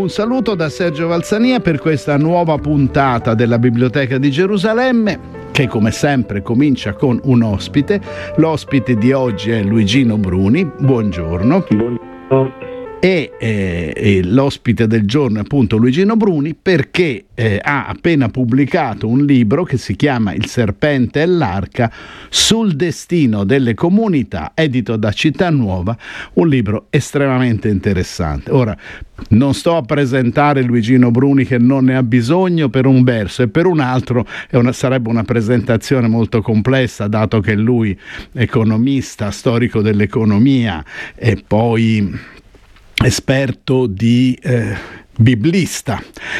Un saluto da Sergio Valsania per questa nuova puntata della Biblioteca di Gerusalemme, che come sempre comincia con un ospite. L'ospite di oggi è Luigino Bruni. Buongiorno. Buongiorno. E l'ospite del giorno è appunto Luigino Bruni perché ha appena pubblicato un libro che si chiama Il serpente e l'arca sul destino delle comunità, edito da Città Nuova, un libro estremamente interessante. Ora, non sto a presentare Luigino Bruni, che non ne ha bisogno per un verso, e per un altro sarebbe una presentazione molto complessa, dato che lui è economista, storico dell'economia e poi esperto di biblista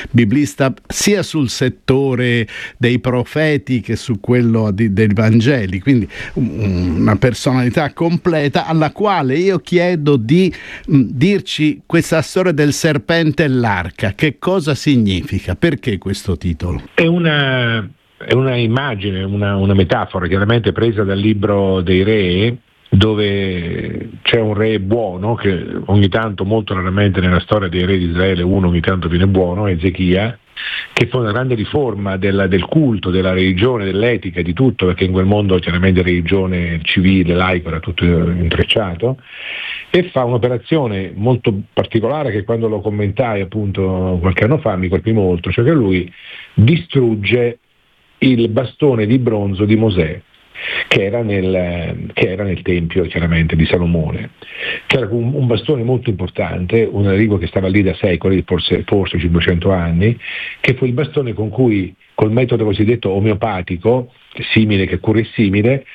sia sul settore dei profeti che su quello dei Vangeli, quindi una personalità completa, alla quale io chiedo di dirci questa storia del serpente e l'arca. Che cosa significa? Perché questo titolo? È una immagine, una metafora chiaramente presa dal libro dei re, dove c'è un re buono, che ogni tanto, molto raramente nella storia dei re di Israele, uno ogni tanto viene buono, Ezechia, che fa una grande riforma del culto, della religione, dell'etica, di tutto, perché in quel mondo chiaramente religione civile, laico, era tutto intrecciato, e fa un'operazione molto particolare che quando lo commentai appunto qualche anno fa mi colpì molto, cioè che lui distrugge il bastone di bronzo di Mosè, che era nel Tempio chiaramente di Salomone, che era un bastone molto importante, un reliquia che stava lì da secoli, forse 500 anni, che fu il bastone con cui, col metodo cosiddetto omeopatico, simile che cura simile,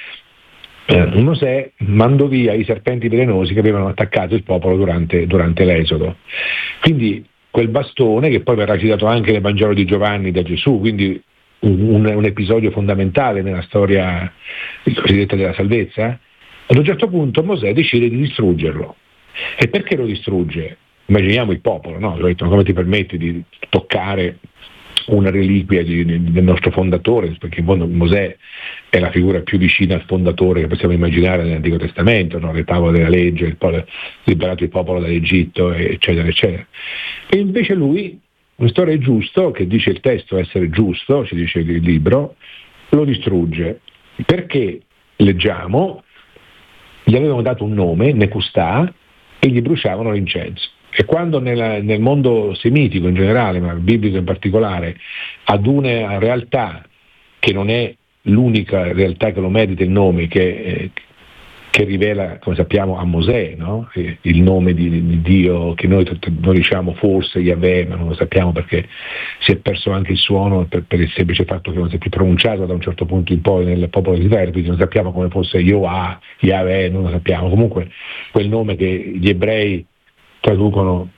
Mosè mandò via i serpenti velenosi che avevano attaccato il popolo durante l'Esodo. Quindi quel bastone, che poi verrà citato anche nel Vangelo di Giovanni da Gesù, quindi un episodio fondamentale nella storia cosiddetta della salvezza, ad un certo punto Mosè decide di distruggerlo. E perché lo distrugge? Immaginiamo il popolo, no? Come ti permetti di toccare una reliquia del nostro fondatore, perché in fondo Mosè è la figura più vicina al fondatore che possiamo immaginare nell'Antico Testamento, no? Le tavole della legge, liberato il popolo dall'Egitto, eccetera, eccetera. E invece lui, un storia giusto, che dice il testo essere giusto, ci dice il libro, lo distrugge. Perché, leggiamo, gli avevano dato un nome, Necustà, e gli bruciavano l'incenso. E quando nel mondo semitico in generale, ma biblico in particolare, ad una realtà che non è l'unica realtà che lo merita il nome, che rivela, come sappiamo, a Mosè, no? Il nome di Dio, che noi diciamo forse Yahweh, ma non lo sappiamo perché si è perso anche il suono per il semplice fatto che non si è più pronunciato da un certo punto in poi nel popolo di Israele, quindi non sappiamo come fosse Yahweh, non lo sappiamo. Comunque quel nome che gli ebrei traducono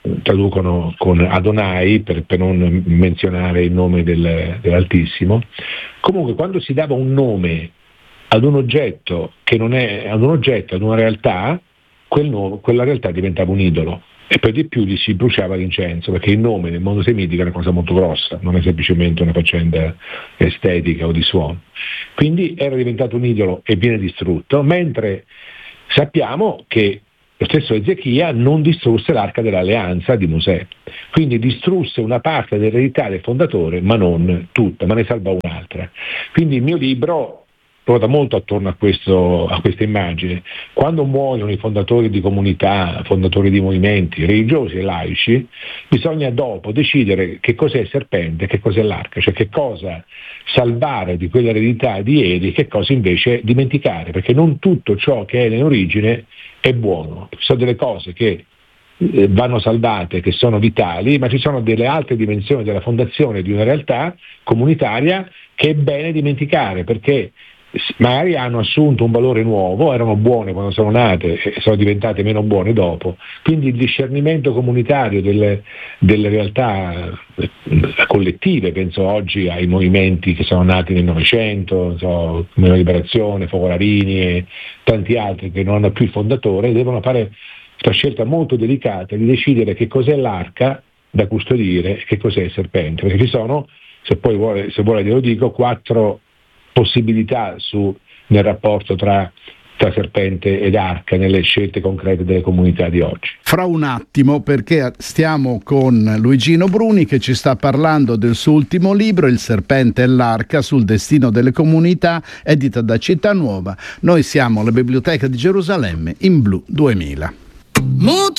con Adonai per non menzionare il nome dell'Altissimo. Comunque quando si dava un nome ad un oggetto che non è ad un oggetto, ad una realtà, quella realtà diventava un idolo, e poi di più gli si bruciava l'incenso, perché il nome nel mondo semitico è una cosa molto grossa, non è semplicemente una faccenda estetica o di suono. Quindi era diventato un idolo e viene distrutto, mentre sappiamo che lo stesso Ezechia non distrusse l'arca dell'alleanza di Mosè, quindi distrusse una parte dell'eredità del fondatore, ma non tutta, ma ne salvò un'altra. Quindi il mio libro ruota molto attorno a questa immagine. Quando muoiono i fondatori di comunità, fondatori di movimenti religiosi e laici, bisogna dopo decidere che cos'è il serpente e che cos'è l'arca, cioè che cosa salvare di quell'eredità di ieri e che cosa invece dimenticare, perché non tutto ciò che è in origine è buono. Ci sono delle cose che vanno salvate, che sono vitali, ma ci sono delle altre dimensioni della fondazione di una realtà comunitaria che è bene dimenticare, perché magari hanno assunto un valore nuovo, erano buone quando sono nate e sono diventate meno buone dopo. Quindi il discernimento comunitario delle realtà collettive, penso oggi ai movimenti che sono nati nel Novecento, come la Liberazione, Fogolarini e tanti altri che non hanno più il fondatore, devono fare questa scelta molto delicata di decidere che cos'è l'arca da custodire e che cos'è il serpente, perché ci sono, se vuole glielo dico, 4 possibilità nel rapporto tra tra serpente ed arca nelle scelte concrete delle comunità di oggi. Fra un attimo, perché stiamo con Luigino Bruni che ci sta parlando del suo ultimo libro, Il serpente e l'arca, sul destino delle comunità, edita da Città Nuova. Noi siamo alla Biblioteca di Gerusalemme in Blu 2000.